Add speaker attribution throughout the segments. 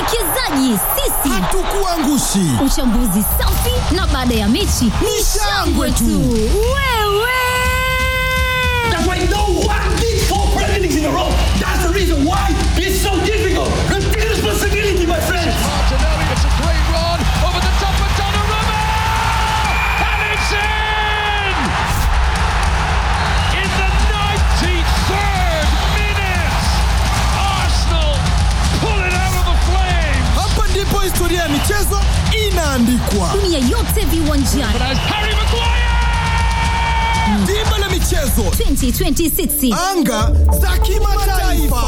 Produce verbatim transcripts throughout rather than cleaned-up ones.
Speaker 1: Wawekezaji sisi
Speaker 2: hatukuangushi.
Speaker 1: Uchambuzi safi na baada ya mechi ni shangwe tu. Wewe
Speaker 3: That's why no one did four Premier Leagues in a row. That's the reason why it's so difficult. Take responsibility, my friends.
Speaker 4: Martinelli, it's a great run over the top of Donnarumma, and it's in! In the ninety-third minute, Arsenal pull it out of the flames.
Speaker 2: Hapa ndipo historia ya michezo inaandikwa.
Speaker 1: dunia yote viwanjani.
Speaker 4: But as Harry Maguire!
Speaker 2: Dimba la michezo
Speaker 1: twenty twenty-six.
Speaker 2: anga za kimataifa.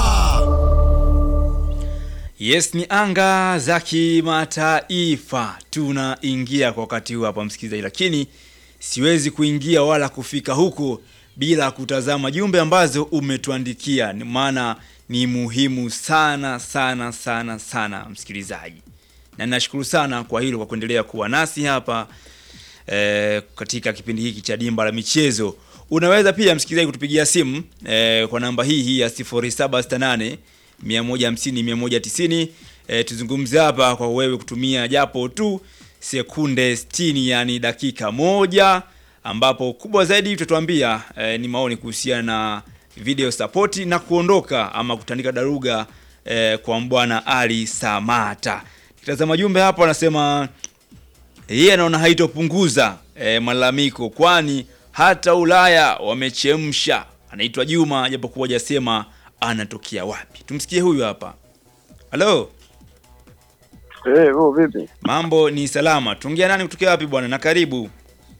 Speaker 5: Yes, ni anga za kimataifa. Tunaingia kwa wakati huu hapa msikilizaji, lakini siwezi kuingia wala kufika huko bila kutazama jumbe ambazo umetuandikia. Ni maana ni muhimu sana sana sana sana msikilizaji. Na nashukuru sana kwa hilo, kwa kuendelea kuwa nasi hapa E, katika kipindi hiki cha Dimba la Michezo. Unaweza pia msikilizaji kutupigia simu e, kwa namba hii hii ya sifuri saba sita nane mia moja hamsini mia moja tisini. E, tuzungumze hapa kwa wewe kutumia japo tu sekunde sitini, yani dakika moja, ambapo kubwa zaidi utatuambia e, ni maoni kuhusiana na video support na kuondoka ama kutandika daruga e, kwa Mbwana Ali Samata. Kitazama jumbe hapo anasema yeye anaona haitopunguza e, malalamiko, kwani hata Ulaya wamechemsha. Anaitwa Juma japokuwa hajasema anatokea wapi. Tumsikie huyu hapa. Hello.
Speaker 6: Eh, hey, wewe vipi?
Speaker 5: Mambo ni salama. Tuongea nani kutokea wapi bwana? Na karibu.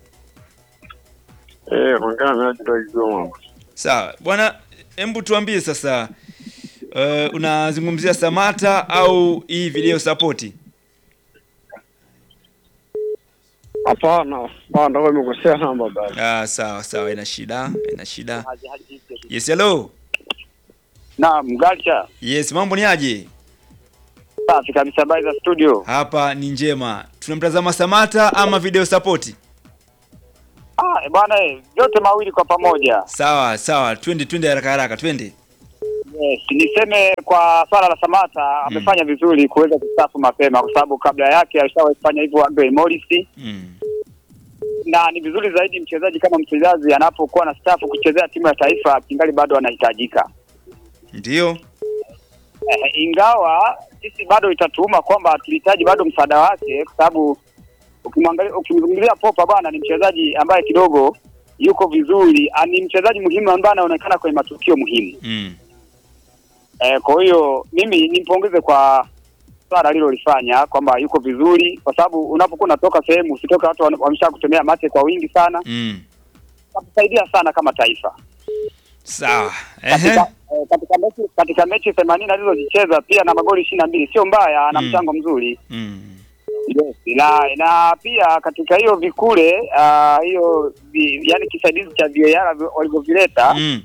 Speaker 6: Eh, ongea na ndio Juma.
Speaker 5: Sawa. Bwana, hebu tuambie sasa uh, unazungumzia Samata au hii video support?
Speaker 6: Hapana, hapana, wewe umekosea namba baba.
Speaker 5: Ah, sawa sawa, ina shida, ina shida. Yes, hello.
Speaker 6: Naam, Galcha.
Speaker 5: Yes, mambo ni aje?
Speaker 6: Safi kabisa, habari za studio.
Speaker 5: Hapa ni njema. Tunamtazama Samata ama video support?
Speaker 6: Ah, bwana, yote mawili kwa pamoja.
Speaker 5: Sawa sawa, twende twende haraka haraka, twende.
Speaker 6: Yes, niseme kwa swala la Samata amefanya mm. vizuri kuweza kustafu mapema, kwa sababu kabla yake alishawahi kufanya hivyo Andre Morris.
Speaker 5: Mm.
Speaker 6: Na ni vizuri zaidi mchezaji kama mchezaji anapokuwa na stafu kuchezea timu ya taifa kingali bado anahitajika.
Speaker 5: Ndio.
Speaker 6: Eh, ingawa sisi bado itatuuma kwamba tulihitaji bado msaada wake, kwa sababu ukimwangalia ukimzungumzia Popa bwana ni mchezaji ambaye kidogo yuko vizuri, ni mchezaji muhimu ambaye anaonekana kwenye matukio muhimu.
Speaker 5: Mm.
Speaker 6: Eh, kwa hiyo mimi nimpongeze kwa swala alilolifanya kwamba yuko vizuri, kwa sababu unapokuwa unatoka sehemu usitoka watu wameshakutemea mate kwa wingi sana.
Speaker 5: Mm.
Speaker 6: Kusaidia sana kama taifa.
Speaker 5: Sawa.
Speaker 6: Katika, eh, katika mechi katika mechi themanini alizozicheza pia na magoli ishirini na mbili, sio mbaya, ana mchango mm. mzuri.
Speaker 5: Mm.
Speaker 6: Yes, na, na pia katika hiyo vikule uh, hiyo vi, yani kisaidizi cha V A R walivyovileta
Speaker 5: Mm.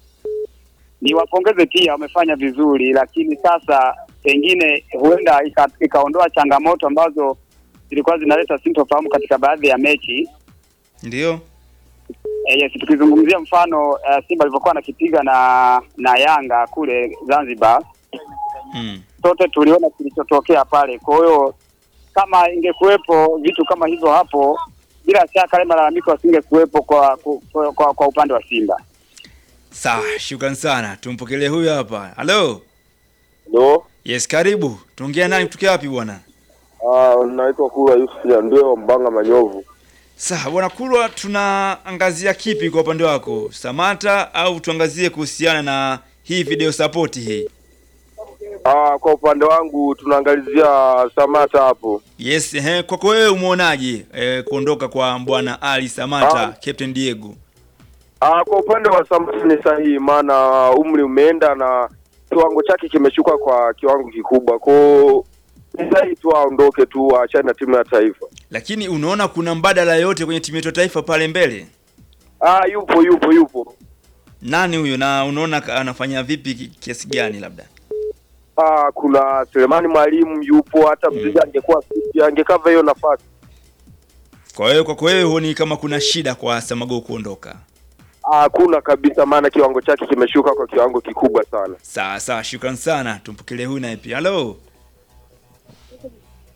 Speaker 6: ni wapongeze pia, wamefanya vizuri, lakini sasa pengine huenda ikaondoa ika changamoto ambazo zilikuwa zinaleta sintofahamu katika baadhi ya mechi.
Speaker 5: Ndio.
Speaker 6: Eh, yes, tukizungumzia mfano uh, Simba alivyokuwa anakipiga na na Yanga kule Zanzibar.
Speaker 5: Mm.
Speaker 6: Sote tuliona kilichotokea pale. Kwa hiyo kama ingekuwepo vitu kama hivyo hapo, bila shaka ile malalamiko asingekuwepo kwa, kwa kwa kwa upande wa Simba.
Speaker 5: Sawa, shukrani sana. Tumpokelee huyu hapa. Hello.
Speaker 7: Hello.
Speaker 5: Yes, karibu. Tuongea nani kutoka wapi bwana?
Speaker 7: Ah, naitwa Kula Yusuf ya ndio Mbanga Manyovu.
Speaker 5: Sawa, bwana Kulwa, tunaangazia kipi kwa upande wako? Samata au tuangazie kuhusiana na hii video support hii?
Speaker 7: Ah, kwa upande wangu tunaangalizia Samata hapo.
Speaker 5: Yes, eh, kwako wewe umeonaje eh, kuondoka kwa Mbwana Ali Samata, ah, Captain Diego?
Speaker 7: Ah, kwa upande wa Samata ni sahihi, maana umri umeenda na kiwango chake kimeshuka kwa kiwango kikubwa. Kwa ni sahihi tu aondoke tu, aachane na timu ya taifa.
Speaker 5: Lakini unaona kuna mbadala yote kwenye timu ya taifa pale mbele?
Speaker 7: Ah, yupo yupo yupo.
Speaker 5: Nani huyo na unaona anafanya vipi kiasi gani labda?
Speaker 7: Ah, kuna Selemani Mwalimu yupo, hata mm. mzee angekuwa angekava hiyo nafasi.
Speaker 5: Kwa hiyo kwa kweli huoni kama kuna shida kwa Samago kuondoka?
Speaker 7: Ah, kuna kabisa, maana kiwango chake kimeshuka kwa kiwango kikubwa sana.
Speaker 5: Sawa sawa, shukrani sana. Tumpokelee huyu naye pia. Hello.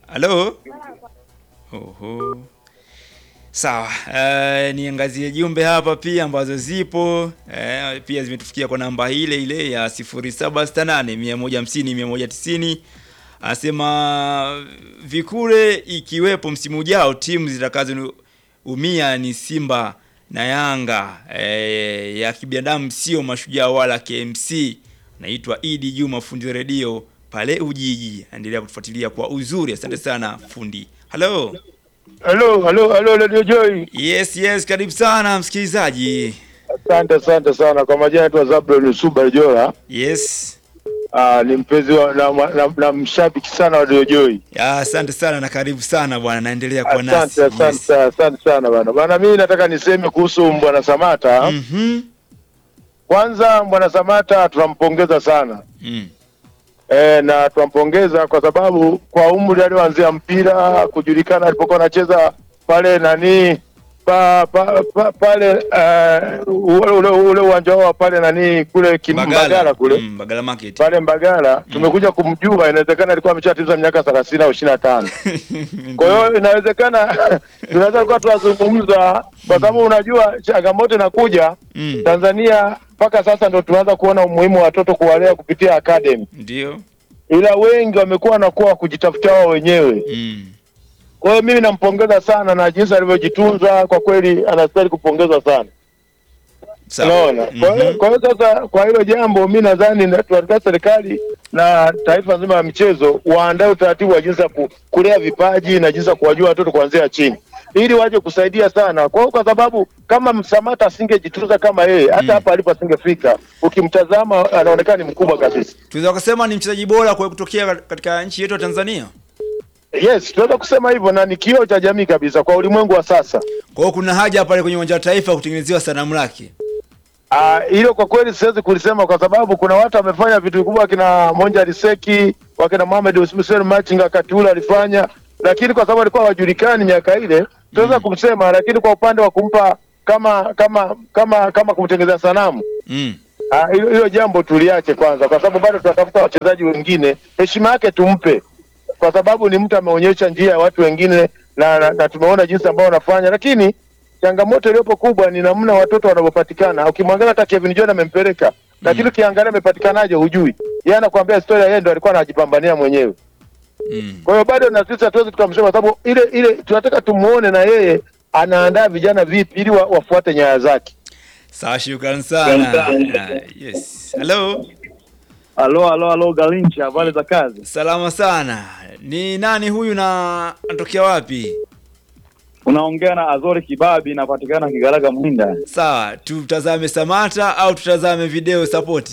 Speaker 5: Halo. Oho. Sawa, uh, niangazie jumbe hapa pia ambazo zipo uh, pia zimetufikia kwa namba ile ile ya sifuri saba sita nane moja hamsini mia moja tisini. Anasema Vikure ikiwepo msimu ujao timu zitakazo umia ni Simba na Yanga eh, ya kibinadamu sio Mashujaa wala K M C. Naitwa Idi Juma fundi radio pale Ujiji. Endelea kutufuatilia kwa uzuri. Asante sana fundi. Hello.
Speaker 8: Hello, hello, hello Radio Joy.
Speaker 5: Yes, yes, karibu sana msikilizaji.
Speaker 8: Asante, asante sana. Kwa majina yetu Zabron Suba Jora.
Speaker 5: Yes.
Speaker 8: Ah, ni mpenzi wa na, na, na mshabiki sana wa Radio Joy.
Speaker 5: Ya, asante sana na karibu sana bwana. Naendelea kwa nasi.
Speaker 8: Asante, asante, yes. Asante sana bwana. Bwana mimi nataka niseme kuhusu Mbwana Samata.
Speaker 5: Mhm. Mm
Speaker 8: Kwanza Mbwana Samata tunampongeza sana.
Speaker 5: Mm.
Speaker 8: Eh, na tunampongeza kwa sababu kwa umri alioanzia mpira kujulikana alipokuwa anacheza pale nani pa, pa, pa pale uh, ule ule uwanja wao pale nani kule Kimbagala kule
Speaker 5: mm, Mbagala Market
Speaker 8: pale Mbagala mm. Tumekuja kumjua, inawezekana alikuwa ameshatiza miaka thelathini au ishirini na tano. Kwa hiyo inawezekana tunaweza kwa tunazungumza kwa sababu unajua changamoto inakuja mm. Tanzania mpaka sasa ndio tunaanza kuona umuhimu wa watoto kuwalea kupitia academy.
Speaker 5: Ndio.
Speaker 8: Ila wengi wamekuwa wanakuwa kujitafutia wao wenyewe.
Speaker 5: Mm.
Speaker 8: Kwa hiyo mimi nampongeza sana na jinsi alivyojitunza, kwa kweli anastahili kupongezwa sana. Unaona?
Speaker 5: Mm-hmm.
Speaker 8: Kwa hiyo sasa kwa hilo jambo mimi nadhani tunataka serikali na taifa nzima ya michezo waandae utaratibu wa jinsi ya kulea vipaji na jinsi ya kuwajua watoto kuanzia chini, ili waje kusaidia sana. Kwa kwa sababu kama Samata asingejitunza kama yeye hata mm. hapa alipo asingefika. Ukimtazama anaonekana ni mkubwa kabisa.
Speaker 5: Tunaweza kusema ni mchezaji bora kwa kutokea katika nchi yetu ya Tanzania.
Speaker 8: Yes, tunaweza kusema hivyo na ni kioo cha jamii kabisa kwa ulimwengu wa sasa.
Speaker 5: Kwa hiyo kuna haja pale kwenye uwanja wa taifa kutengenezewa sanamu lake.
Speaker 8: Ah, hilo kwa kweli siwezi kulisema kwa sababu kuna watu wamefanya vitu vikubwa, kina Monja Liseki, wakina Mohamed Hussein Machinga wakati ule alifanya, lakini kwa sababu alikuwa hawajulikani miaka ile, tunaweza mm. kumsema, lakini kwa upande wa kumpa kama kama kama kama kumtengenezea sanamu.
Speaker 5: Mm.
Speaker 8: Ah, hilo hilo jambo tuliache kwanza kwa sababu bado tunatafuta wachezaji wengine, heshima yake tumpe. Kwa sababu ni mtu ameonyesha njia ya watu wengine na, na, na tumeona jinsi ambao wanafanya, lakini changamoto iliyopo kubwa ni namna watoto wanapopatikana. Ukimwangalia hata Kevin John amempeleka, lakini mm. ukiangalia amepatikanaje hujui. Yeye anakuambia historia yeye ndo alikuwa anajipambania mwenyewe. Mm. Kwa hiyo bado na sisi hatuwezi tukamsema sababu ile ile tunataka tumuone na yeye anaandaa vijana vipi ili wa, wafuate nyaya zake.
Speaker 5: Sawa, shukrani sana. Uh, yes. Hello.
Speaker 9: Halo, halo, halo Galincha, habari za kazi?
Speaker 5: Salama sana. Ni nani huyu na anatokea wapi?
Speaker 9: Unaongea na Azori Kibabi, napatikana Kigaraga Mhinda.
Speaker 5: Sawa, tutazame Samata au tutazame video support?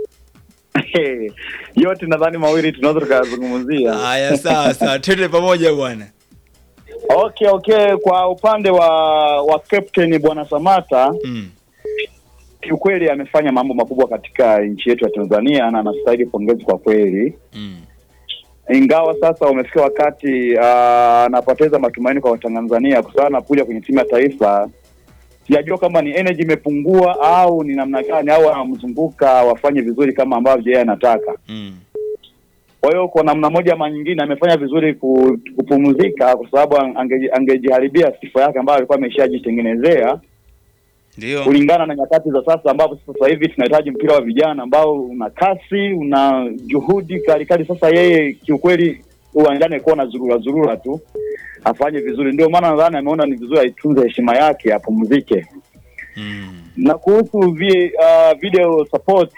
Speaker 9: Yote nadhani mawili tunaweza tukazungumzia.
Speaker 5: Haya, sawa sawa, twende pamoja bwana.
Speaker 9: Okay, okay, kwa upande wa wa captain bwana Samata, mm. kiukweli amefanya mambo makubwa katika nchi yetu ya Tanzania na anastahili pongezi kwa kweli. Mm. Ingawa sasa umefika wakati anapoteza uh, matumaini kwa Watanzania kwa sababu anakuja kwenye timu ya taifa. Sijajua kama ni energy imepungua au ni namna gani au anamzunguka wafanye vizuri kama ambavyo yeye anataka. Mm. Kwa hiyo kwa namna moja ama nyingine amefanya vizuri kupumzika kwa sababu ange, angejiharibia sifa yake ambayo alikuwa ameshajitengenezea.
Speaker 5: Ndio.
Speaker 9: Kulingana na nyakati za sasa ambapo sasa hivi tunahitaji mpira wa vijana ambao una kasi, una juhudi kali kali. Sasa yeye kiukweli uwanjani kwa na zurura zurura tu, afanye vizuri. Ndio maana nadhani ameona ni vizuri aitunze heshima yake, apumzike. Mm. Na kuhusu vi, uh, video support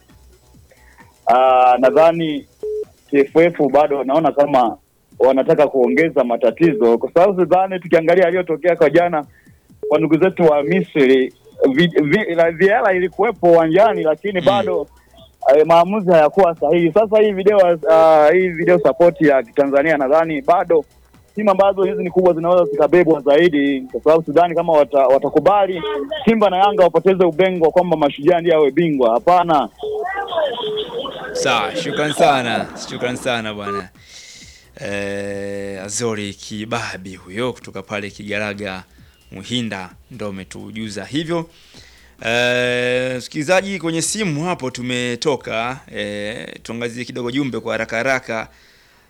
Speaker 9: uh, nadhani T F F bado naona kama wanataka kuongeza matatizo kwa sababu nadhani tukiangalia aliyotokea kwa jana kwa ndugu zetu wa Misri, viela ilikuwepo uwanjani lakini mm. bado uh, maamuzi hayakuwa sahihi. Sasa hii video uh, hii video support ya Tanzania nadhani bado timu ambazo hizi ni kubwa zinaweza zikabebwa zaidi kwa sababu Sudani kama wata, watakubali Simba na Yanga wapoteze ubingwa kwamba Mashujaa ndiye awe bingwa. Hapana.
Speaker 5: Sawa, shukrani sana. Shukrani sana bwana. Eh, Azori Kibabi huyo kutoka pale Kigaraga Muhinda ndo umetujuza hivyo. Eh, msikilizaji kwenye simu hapo tumetoka, eh, tuangazie kidogo jumbe kwa haraka haraka.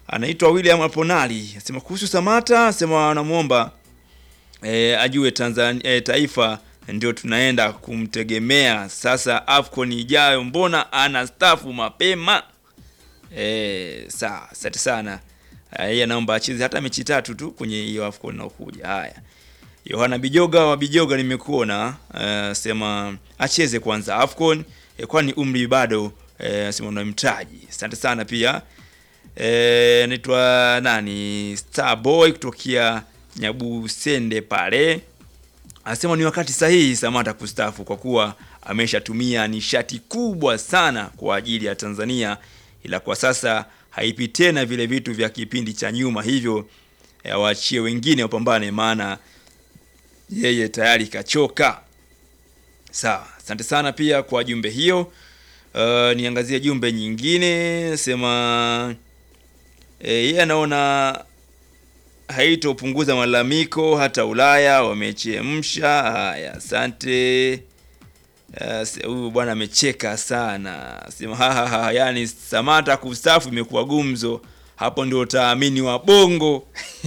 Speaker 5: anaitwa William Aponali. Anasema kuhusu Samata, anasema anamuomba e, ajue Tanzania e, taifa ndio tunaenda kumtegemea sasa AFCON ijayo, mbona anastafu mapema? Eh, sawa, asante sana. Yeye anaomba acheze hata mechi tatu tu kwenye hiyo AFCON inayokuja. Haya. Yohana Bijoga wa Bijoga nimekuona, uh, sema acheze kwanza AFCON eh, kwani umri bado eh, sema unamtaji. Asante sana pia. Eh, naitwa nani? Starboy kutokea Nyabusende pale. Anasema ni wakati sahihi Samata kustafu kwa kuwa ameshatumia nishati kubwa sana kwa ajili ya Tanzania, ila kwa sasa haipi tena vile vitu vya kipindi cha nyuma, hivyo waachie wengine wapambane maana yeye tayari kachoka. Sawa, asante sana pia kwa jumbe hiyo. Uh, niangazie jumbe nyingine, sema eh, yeye anaona haitopunguza malalamiko hata Ulaya wamechemsha. Haya, asante. Huyu uh, bwana amecheka sana. Sema ha ha ha, yani Samata kustafu imekuwa gumzo. Hapo ndio utaamini wa bongo.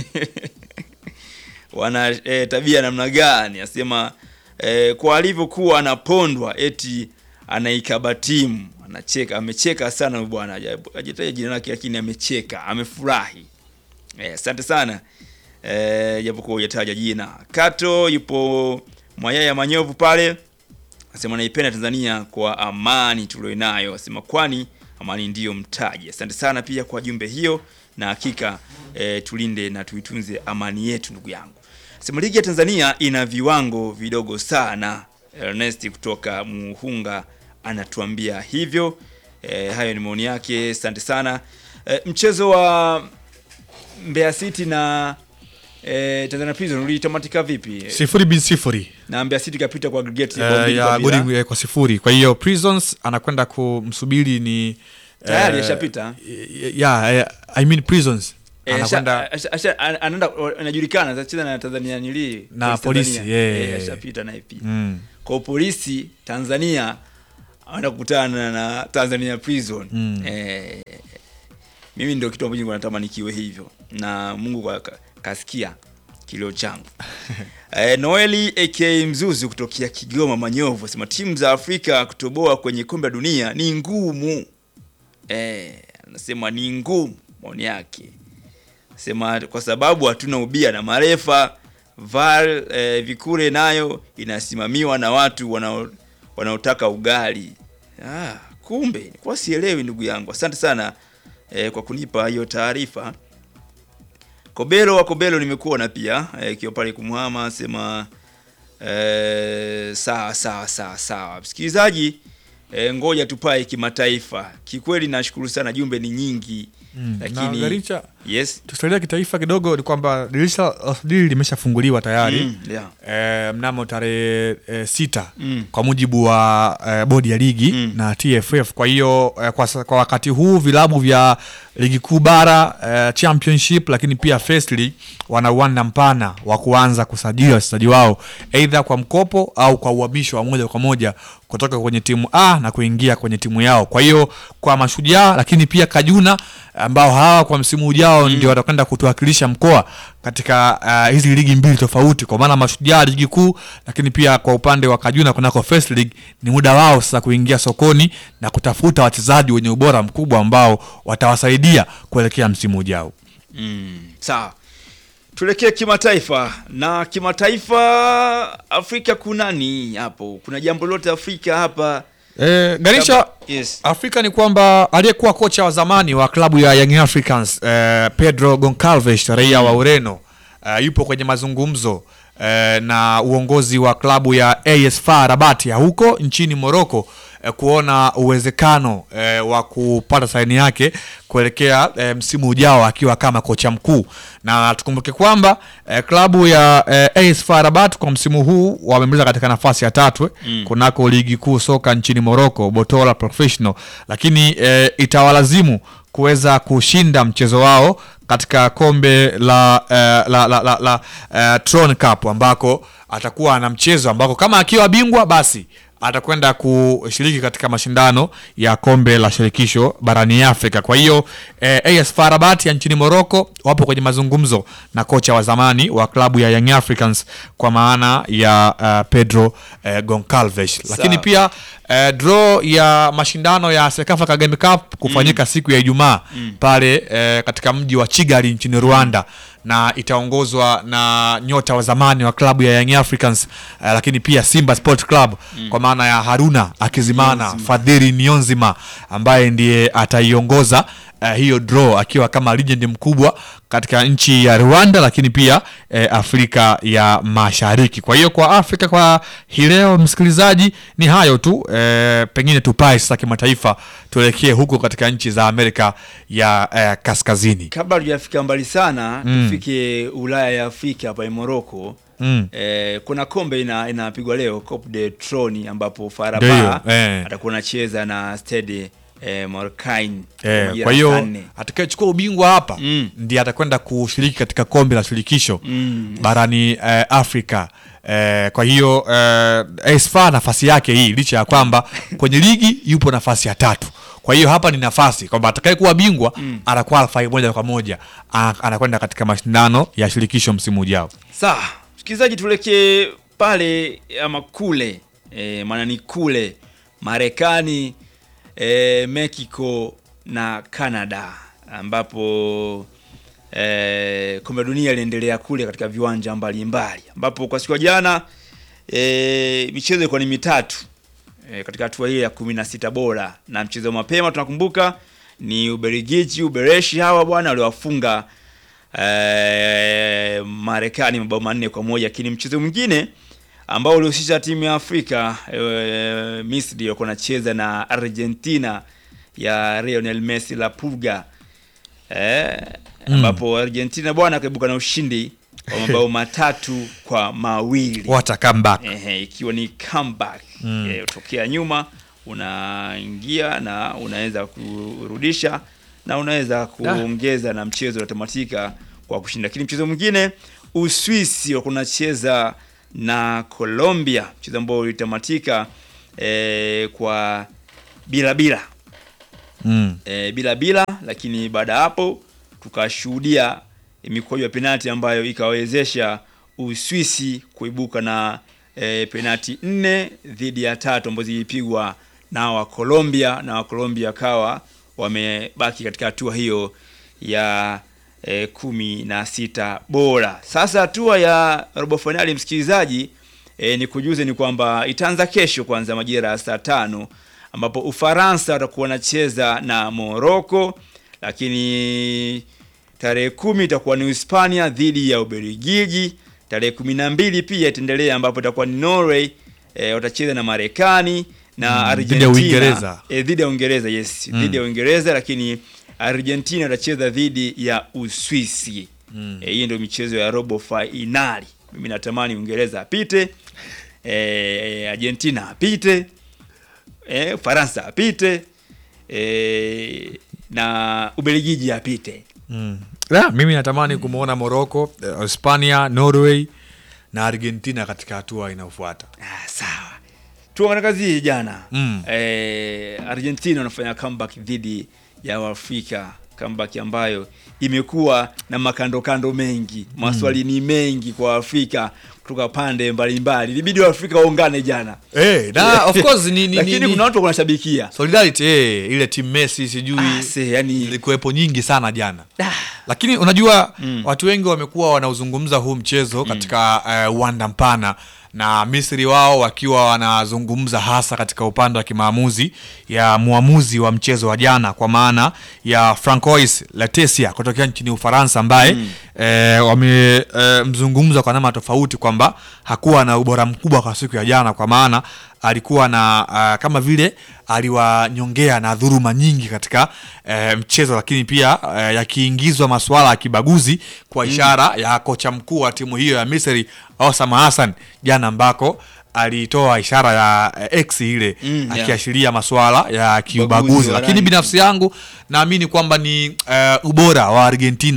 Speaker 5: Wana e, tabia namna gani? Asema e, kwa alivyokuwa anapondwa eti anaikaba timu. Anacheka, amecheka sana bwana. Hajataja jina lake lakini amecheka, amefurahi. Eh, asante sana. Eh, japokuwa hujataja jina. Kato yupo Mwayaya Manyovu pale. Asema naipenda Tanzania kwa amani tulionayo. Asema kwani amani ndiyo mtaji. Asante sana pia kwa jumbe hiyo, na hakika e, tulinde na tuitunze amani yetu ndugu yangu. Asema ligi ya Tanzania ina viwango vidogo sana. Ernest kutoka Muhunga anatuambia hivyo. E, hayo ni maoni yake. Asante sana. E, mchezo wa Mbeya City na Eh, Tanzania Prison ulitamatika vipi?
Speaker 10: Sifuri bin sifuri.
Speaker 5: Na Mbeya City kapita kwa aggregate
Speaker 10: ya uh, ya goli kwa sifuri. Kwa hiyo Prisons anakwenda kumsubiri ni
Speaker 5: tayari yashapita.
Speaker 10: Uh, yeah, yeah, I mean Prisons
Speaker 5: eh,
Speaker 10: anakwenda
Speaker 5: anaenda anajulikana atacheza na Tanzania nili
Speaker 10: na polisi
Speaker 5: yeye yeah. Yashapita na ipi. Mm. Kwa polisi Tanzania anaenda kukutana na Tanzania Prison. Mm. Eh, mimi ndio kitu ambacho natamani kiwe hivyo. Na Mungu kwa kasikia kilio changu. eh, Noeli aka Mzuzu kutokea Kigoma Manyovu sema timu za Afrika kutoboa kwenye kombe la dunia ni ngumu. Eh, anasema ni ngumu maoni yake. Sema kwa sababu hatuna ubia na marefa. V A R eh, vikure nayo inasimamiwa na watu wanao wanaotaka ugali. Ah, kumbe kwa sielewi ndugu yangu. Asante sana eh, kwa kunipa hiyo taarifa. Kobelo wa Kobelo nimekuona pia eh, kio pale kumhama sema eh, sawa sawa sawa sawa. Msikilizaji eh, ngoja tupae kimataifa. Kikweli nashukuru sana jumbe ni nyingi.
Speaker 10: Mm,
Speaker 5: lakini
Speaker 10: Garicha,
Speaker 5: yes,
Speaker 10: tusalia kitaifa kidogo ni kwamba dirisha dili limeshafunguliwa tayari. Mm, yeah. E, mnamo tarehe e, sita mm. kwa mujibu wa e, bodi ya ligi mm. na T F F. Kwa hiyo e, kwa, kwa wakati huu vilabu vya ligi kuu bara e, championship lakini pia first league wana uwanda mpana wa kuanza kusajili wachezaji wao either kwa mkopo au kwa uhamisho wa moja kwa moja kutoka kwenye timu A na kuingia kwenye timu yao. Kwa hiyo kwa Mashujaa lakini pia Kajuna ambao hawa kwa msimu ujao mm. ndio watakwenda kutuwakilisha mkoa katika uh, hizi ligi mbili tofauti, kwa maana Mashujaa ligi kuu lakini pia kwa upande wa Kajuna kunako first league ni muda wao sasa kuingia sokoni na kutafuta wachezaji wenye ubora mkubwa ambao watawasaidia kuelekea msimu ujao.
Speaker 5: Mm, sawa. Tulekea kimataifa. Na kimataifa Afrika kunani hapo? Kuna jambo lote Afrika hapa?
Speaker 10: Eh, Garisha, yes. Afrika ni kwamba aliyekuwa kocha wa zamani wa klabu ya Young Africans eh, Pedro Goncalves raia wa Ureno eh, yupo kwenye mazungumzo eh, na uongozi wa klabu ya A S F A R Rabat ya huko nchini Morocco eh, kuona uwezekano eh, wa kupata saini yake kuelekea eh, msimu ujao akiwa kama kocha mkuu. Na tukumbuke kwamba eh, klabu ya eh, A S F A R Rabat kwa msimu huu wamemaliza katika nafasi ya tatu mm. kunako ligi kuu soka nchini Morocco Botola Professional, lakini eh, itawalazimu kuweza kushinda mchezo wao katika kombe la uh, la la la, la uh, Tron Cup ambako atakuwa na mchezo ambako kama akiwa bingwa basi atakwenda kushiriki katika mashindano ya kombe la shirikisho barani Afrika. Kwa hiyo eh, A S F A R Rabat ya nchini Morocco wapo kwenye mazungumzo na kocha wa zamani wa klabu ya Young Africans kwa maana ya uh, Pedro uh, Goncalves. Lakini pia uh, draw ya mashindano ya Sekafa Kagame Cup kufanyika mm. siku ya Ijumaa mm. pale uh, katika mji wa Kigali nchini Rwanda, na itaongozwa na nyota wa zamani wa klabu ya Young Africans uh, lakini pia Simba Sport Club mm. kwa maana ya Haruna Akizimana Nionzima. Fadhili Nionzima ambaye ndiye ataiongoza Uh, hiyo draw akiwa kama legend mkubwa katika nchi ya Rwanda, lakini pia uh, Afrika ya Mashariki. Kwa hiyo kwa Afrika kwa hii leo msikilizaji ni hayo tu, uh, pengine tupae sasa kimataifa tuelekee huko katika nchi za Amerika ya uh, Kaskazini.
Speaker 5: Kabla hujafika mbali sana mm. tufike Ulaya ya Afrika hapa Morocco. Mm. Eh, kuna kombe ina inapigwa leo Coupe de Trône ambapo F A R Rabat eh. atakuwa anacheza na Stade Eh, Morcaine.
Speaker 10: Eh, kwa hiyo atakayechukua ubingwa hapa mm. ndiye atakwenda kushiriki katika kombe la shirikisho mm. barani eh, Afrika. Eh, kwa hiyo eh, A S F A nafasi yake hii licha ya kwamba kwenye ligi yupo nafasi ya tatu. Kwa hiyo hapa ni nafasi kwamba atakayekuwa bingwa mm. anaqualify moja kwa moja anakwenda katika mashindano ya shirikisho msimu ujao.
Speaker 5: Sawa, msikilizaji, tulekee pale ama kule eh, maana ni kule Marekani, E, Mexico na Canada ambapo e, kombe dunia iliendelea kule katika viwanja mbalimbali, ambapo kwa siku ya jana e, michezo ilikuwa ni mitatu e, katika hatua hii ya kumi na sita bora, na mchezo mapema tunakumbuka ni Ubelgiji Ubereshi hawa bwana waliwafunga e, Marekani mabao manne kwa moja. Lakini mchezo mwingine ambao ulihusisha timu ya Afrika e, Misri walikuwa wanacheza na Argentina ya Lionel Messi la Pulga eh ambapo mm. Argentina bwana kaibuka na ushindi wa mabao matatu kwa mawili.
Speaker 10: What a comeback.
Speaker 5: Eh, ikiwa ni comeback mm. e, utokea nyuma unaingia na unaweza kurudisha na unaweza kuongeza na mchezo unatamatika kwa kushinda. Lakini mchezo mwingine Uswisi walikuwa wanacheza na Colombia, mchezo ambao ulitamatika e, kwa bila bila mm. e, bila bila, lakini baada hapo tukashuhudia mikwaju ya penalti ambayo ikawezesha Uswisi kuibuka na e, penalti nne dhidi ya tatu ambazo zilipigwa na wa Colombia, na wa Colombia kawa wamebaki katika hatua hiyo ya E, kumi na sita bora. Sasa hatua ya robo finali msikilizaji, e, ni kujuze ni kwamba itaanza kesho kwanza majira ya saa tano, ambapo Ufaransa watakuwa wanacheza na Morocco, lakini tarehe kumi itakuwa ni Hispania dhidi ya Ubelgiji. Tarehe kumi na mbili pia itaendelea ambapo itakuwa ni Norway e, watacheza na Marekani na mm, Argentina dhidi ya Uingereza. E, dhidi ya Uingereza, yes, mm. dhidi ya Uingereza, lakini Argentina watacheza dhidi ya Uswisi. Mm. E, hii ndio michezo ya robo finali. Mimi natamani Uingereza apite, e, Argentina apite, e, Faransa apite, e, na Ubelgiji apite.
Speaker 10: Mm. Yeah, mimi natamani mm. kumuona Morocco, Hispania, Norway na Argentina katika hatua inayofuata.
Speaker 5: Ah, sawa. Tuangalie kazi jana.
Speaker 10: Mm.
Speaker 5: E, Argentina wanafanya comeback dhidi ya Afrika, comeback ambayo imekuwa na makando kando mengi, maswali mm. ni mengi kwa Afrika kutoka pande mbalimbali. Ilibidi wa Afrika waungane jana.
Speaker 10: Eh, na of course ni ni
Speaker 5: lakini kuna watu wanashabikia
Speaker 10: solidarity, eh ile team Messi sijui
Speaker 5: ah, yani
Speaker 10: ilikuwepo nyingi sana jana. Ah. Lakini unajua mm. watu wengi wamekuwa wanauzungumza huu mchezo katika mm. uh, uwanda mpana, na Misri wao wakiwa wanazungumza hasa katika upande wa kimaamuzi ya muamuzi wa mchezo wa jana, kwa maana ya Francois Latesia kutoka nchini Ufaransa ambaye mm. e, wamemzungumza e, kwa namna tofauti kwamba hakuwa na ubora mkubwa kwa siku ya jana, kwa maana alikuwa na uh, kama vile aliwanyongea na dhuluma nyingi katika uh, mchezo, lakini pia uh, yakiingizwa masuala ya kibaguzi kwa ishara mm. ya kocha mkuu wa timu hiyo ya Misri Osama Hassan jana, ambako alitoa ishara ya uh, X ile mm, akiashiria yeah. masuala ya kiubaguzi. Lakini binafsi yangu naamini kwamba ni uh, ubora wa Argentina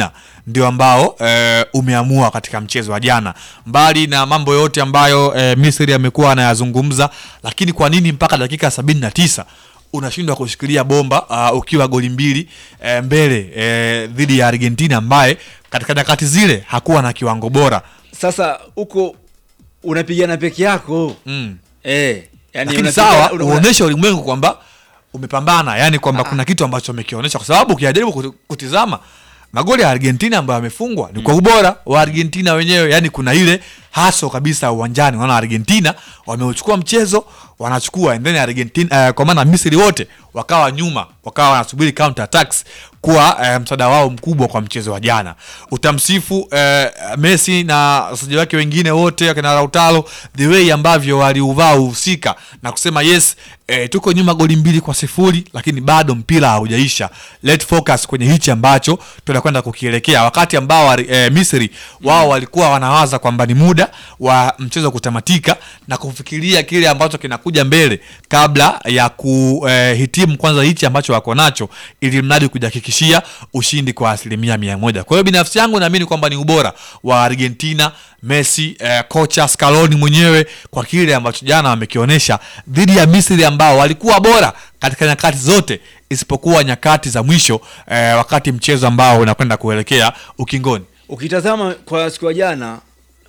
Speaker 10: ndio ambao e, umeamua katika mchezo wa jana. Mbali na mambo yote ambayo e, Misri amekuwa anayazungumza, lakini kwa nini mpaka dakika sabini na tisa unashindwa kushikilia bomba uh, ukiwa goli mbili e, mbele e, dhidi ya Argentina ambaye katika dakati zile hakuwa na kiwango bora?
Speaker 5: Sasa huko unapigana peke yako.
Speaker 10: Mm.
Speaker 5: Eh, yani
Speaker 10: lakini sawa uonesha ulimwengu kwamba umepambana, yani kwamba kuna kitu ambacho umekionyesha, kwa sababu ukijaribu kutizama magoli ya Argentina ambayo yamefungwa ni kwa ubora wa Argentina wenyewe, yani kuna ile haso kabisa uwanjani. Wana Argentina wameuchukua mchezo, wanachukua and then Argentina uh, kwa maana Misri wote wakawa nyuma, wakawa wanasubiri counter attacks kwa uh, msaada wao mkubwa kwa mchezo wa jana. Utamsifu uh, Messi na wachezaji wake wengine wote akina Lautaro the way ambavyo waliuvaa uhusika na kusema yes, uh, tuko nyuma goli mbili kwa sifuri lakini bado mpira haujaisha. Let's focus kwenye hichi ambacho tunakwenda kukielekea, wakati ambao uh, Misri wao mm. walikuwa wanawaza kwamba ni muda wa mchezo kutamatika na kufikiria kile ambacho kinakuja mbele kabla ya kuhitimu uh, kwanza hichi ambacho wako nacho, ili mradi kujihakikishia ushindi kwa asilimia mia moja. Kwa hiyo binafsi yangu naamini kwamba ni ubora wa Argentina, Messi, eh, kocha Scaloni mwenyewe kwa kile ambacho jana wamekionyesha dhidi ya Misri ambao walikuwa bora katika nyakati zote isipokuwa nyakati za mwisho eh, wakati mchezo ambao unakwenda kuelekea ukingoni.
Speaker 5: Ukitazama kwa siku ya jana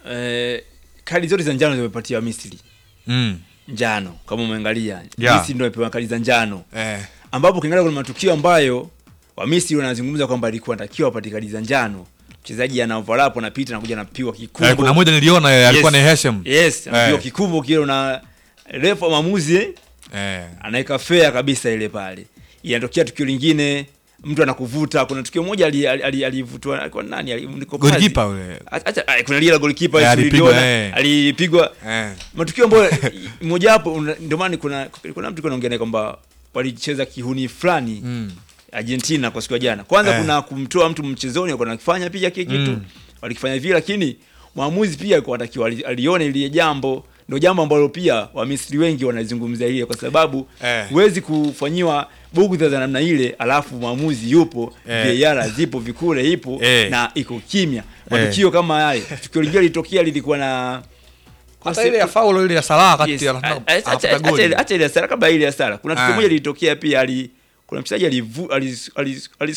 Speaker 5: eh, kadi zote za njano zimepatia Misri.
Speaker 10: Mm.
Speaker 5: Njano kama umeangalia.
Speaker 10: Yeah.
Speaker 5: Misri ndio imepewa kadi za njano.
Speaker 10: Eh.
Speaker 5: Ambapo ukiangalia kuna matukio ambayo wa Misri wanazungumza kwamba alikuwa anatakiwa apate kadi za njano. Mchezaji ana overlap anapita na kuja anapigwa kikumbo.
Speaker 10: Eh, kuna moja niliona eh, alikuwa
Speaker 5: yes.
Speaker 10: ni Hesham.
Speaker 5: Yes, anapigwa
Speaker 10: eh.
Speaker 5: kikumbo kile na refa maamuzi eh.
Speaker 10: eh.
Speaker 5: Anaweka fair kabisa ile pale. Inatokea tukio lingine mtu anakuvuta. Kuna tukio moja alivutwa ali, ali kwa nani niko
Speaker 10: pale. Goalkeeper yule.
Speaker 5: Acha kuna lile goalkeeper
Speaker 10: eh, alipigwa eh.
Speaker 5: alipigwa.
Speaker 10: Eh.
Speaker 5: Matukio ambayo mmoja hapo ndio maana kuna kuna mtu anaongea kwamba walicheza kihuni fulani.
Speaker 10: Mm.
Speaker 5: Argentina kwa siku ya jana. Kwanza
Speaker 10: eh.
Speaker 5: kuna kumtoa mtu mchezoni kwa kufanya pia kile kitu. Mm. Walikifanya vile, lakini mwamuzi pia kwa atakiwa alione ile jambo. Ndio jambo ambalo pia wa Misri wengi wanazungumzia ile, kwa sababu huwezi eh. kufanyiwa bugudha za namna ile alafu mwamuzi yupo, eh. V A R zipo, vikule ipo
Speaker 10: eh.
Speaker 5: na iko kimya. Matukio eh. kama yale. Tukio lingine litokea lilikuwa na
Speaker 10: hata ile ya faulu ile ya Salah kati ya
Speaker 5: anapata goli. Acha ile ya Salah kabla ile ya Salah. Kuna tukio moja lilitokea pia ali kuna mchezaji alivu